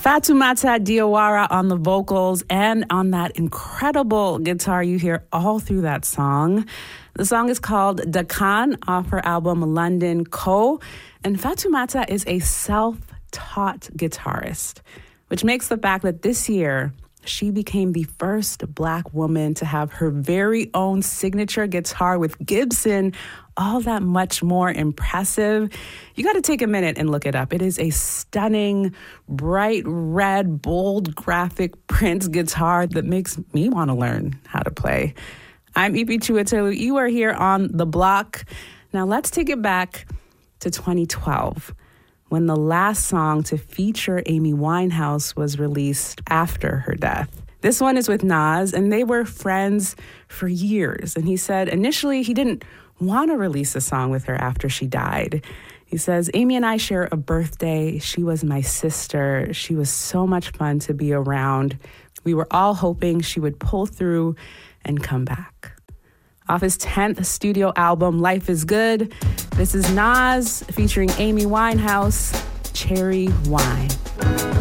Fatoumata Diawara on the vocals and on that incredible guitar you hear all through that song. The song is called Dakan off her album London Co. And Fatoumata is a self-taught guitarist, which makes the fact that this year she became the first Black woman to have her very own signature guitar with Gibson all that much more impressive. You got to take a minute and look it up. It is a stunning, bright red, bold graphic print guitar that makes me want to learn how to play. I'm Ipi Chiwetelu. You are here on The Block. Now let's take it back to 2012. When the last song to feature Amy Winehouse was released after her death. This one is with Nas, and they were friends for years. And he said initially he didn't want to release a song with her after she died. He says, Amy and I share a birthday. She was my sister. She was so much fun to be around. We were all hoping she would pull through and come back. Off his 10th studio album, Life is Good, this is Nas featuring Amy Winehouse, Cherry Wine.